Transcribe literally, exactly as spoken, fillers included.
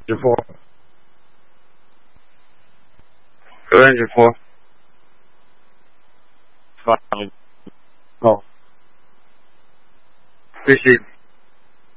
直播，有人直播，发了，哦，谢谢。